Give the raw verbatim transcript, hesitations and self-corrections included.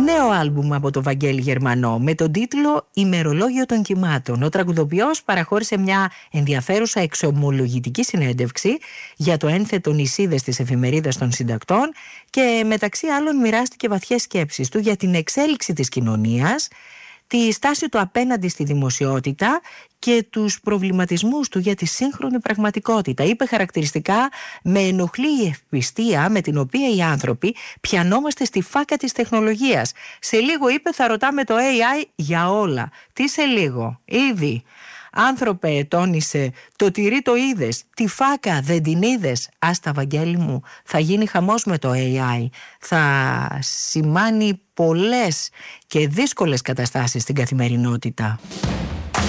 Νέο άλμπουμ από το Βαγγέλη Γερμανό με τον τίτλο «Ημερολόγιο των κυμάτων». Ο τραγουδοποιός παραχώρησε μια ενδιαφέρουσα εξομολογητική συνέντευξη για το ένθετο νησίδες της εφημερίδας των συντακτών και μεταξύ άλλων μοιράστηκε βαθιές σκέψεις του για την εξέλιξη της κοινωνίας, τη στάση του απέναντι στη δημοσιότητα και τους προβληματισμούς του για τη σύγχρονη πραγματικότητα. Είπε χαρακτηριστικά: «Με ενοχλεί η ευπιστία με την οποία οι άνθρωποι πιανόμαστε στη φάκα της τεχνολογίας. Σε λίγο», είπε, «θα ρωτάμε το έι άι για όλα». Τι σε λίγο? Ήδη. «Άνθρωπε», τόνισε, «το τυρί το είδες, τη φάκα δεν την είδες?» Άστα, Βαγγέλη μου, θα γίνει χαμός με το έι άι. Θα σημάνει πολλές και δύσκολες καταστάσεις στην καθημερινότητα.